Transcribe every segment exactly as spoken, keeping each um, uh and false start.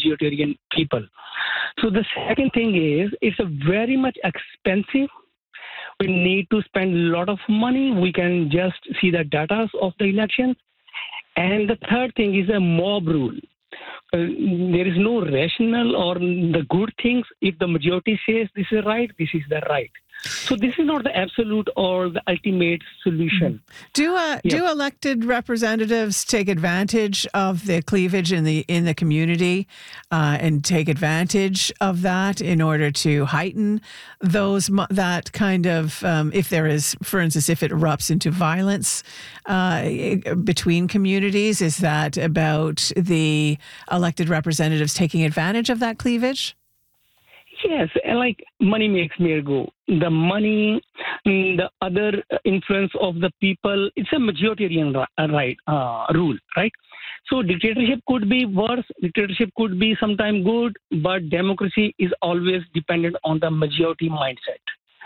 majoritarian people. So the second thing is it's a very much expensive. We need to spend a lot of money. We can just see the data of the elections. And the third thing is a mob rule. Uh, there is no rational or the good things. If the majority says this is right, this is the right. So this is not the absolute or the ultimate solution. Do uh, Yep. do elected representatives take advantage of the cleavage in the in the community uh, and take advantage of that in order to heighten those mo- that kind of um, if there is, for instance, if it erupts into violence uh, between communities, is that about the elected representatives taking advantage of that cleavage? Yes, and like money makes me go. The money, mm, the other influence of the people, it's a majoritarian ri- right uh, rule, right? So dictatorship could be worse, dictatorship could be sometimes good, but democracy is always dependent on the majority mindset.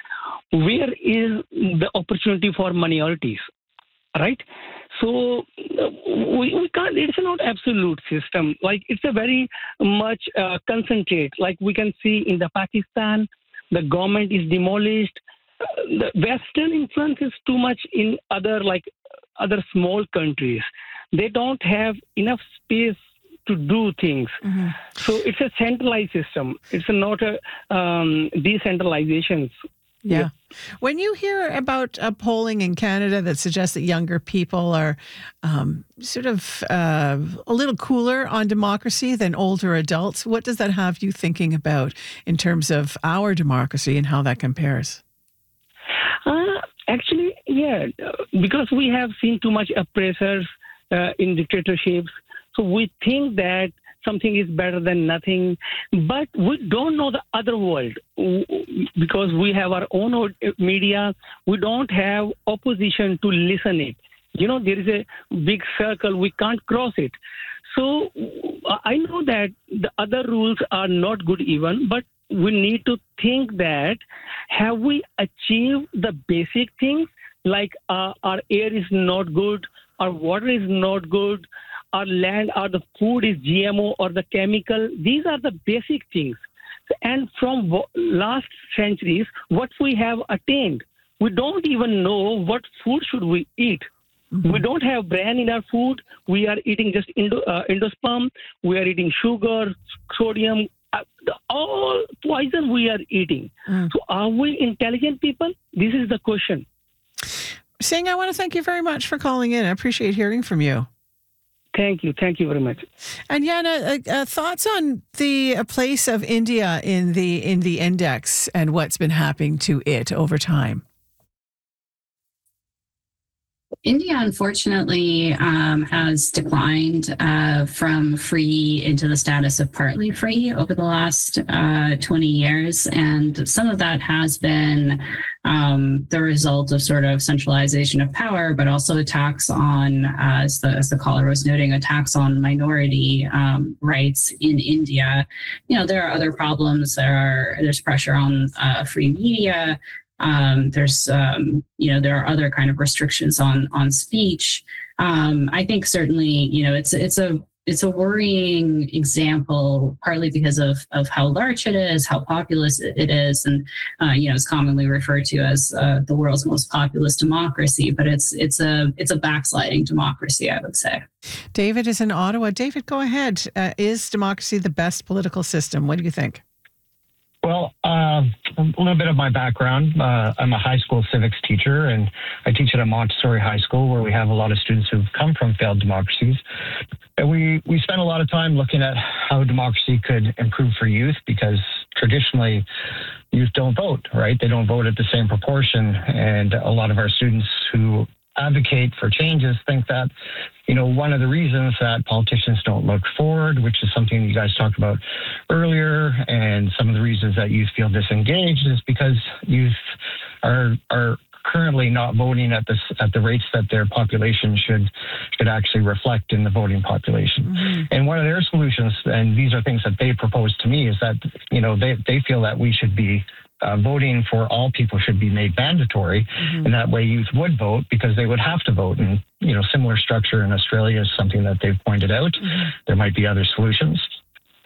Where is the opportunity for minorities? Right? So uh, we, we can't, it's not absolute system. Like it's a very much uh, concentrate. Like we can see in the Pakistan, the government is demolished. Uh, the Western influence is too much in other like other small countries. They don't have enough space to do things. Mm-hmm. So it's a centralized system. It's not a um, decentralization. Yeah. Yeah. When you hear about uh, polling in Canada that suggests that younger people are um, sort of uh, a little cooler on democracy than older adults, what does that have you thinking about in terms of our democracy and how that compares? Uh, actually, yeah, uh, because we have seen too much oppressors uh, in dictatorships. So we think that something is better than nothing, but we don't know the other world because we have our own media. We don't have opposition to listen it. You know, there is a big circle. We can't cross it. So I know that the other rules are not good even, but we need to think that have we achieved the basic things like uh, our air is not good, our water is not good, our land or the food is G M O or the chemical. These are the basic things. And from w- last centuries, what we have attained, we don't even know what food should we eat. Mm-hmm. We don't have bran in our food. We are eating just indo, uh, endosperm. We are eating sugar, sodium, uh, the, all poison we are eating. Mm. So are we intelligent people? This is the question. Singh, I want to thank you very much for calling in. I appreciate hearing from you. Thank you. Thank you very much. And Yana, uh, uh, thoughts on the uh, place of India in the in the index and what's been happening to it over time? India, unfortunately, um, has declined uh, from free into the status of partly free over the last uh, twenty years. And some of that has been um, the result of sort of centralization of power, but also attacks on, uh, as, the, as the caller was noting, attacks on minority um, rights in India. You know, there are other problems. There are there's pressure on uh, free media. Um, there's, um, you know, there are other kind of restrictions on on speech. Um, I think certainly, you know, it's it's a it's a worrying example, partly because of of how large it is, how populous it is, and uh, you know, it's commonly referred to as uh, the world's most populous democracy. But it's it's a it's a backsliding democracy, I would say. David is in Ottawa. David, go ahead. Uh, is democracy the best political system? What do you think? Well, uh, a little bit of my background. Uh, I'm a high school civics teacher, and I teach at a Montessori high school where we have a lot of students who've come from failed democracies. And we, we spend a lot of time looking at how democracy could improve for youth, because traditionally youth don't vote, right? They don't vote at the same proportion. And a lot of our students who advocate for changes think that, you know, one of the reasons that politicians don't look forward, which is something you guys talked about earlier, and some of the reasons that youth feel disengaged is because youth are are currently not voting at the at the rates that their population should should actually reflect in the voting population. Mm-hmm. And one of their solutions, and these are things that they propose to me, is that, you know, they they feel that we should be Uh, voting for all people should be made mandatory, mm-hmm. and that way youth would vote because they would have to vote. And, you know, similar structure in Australia is something that they've pointed out. Mm-hmm. There might be other solutions.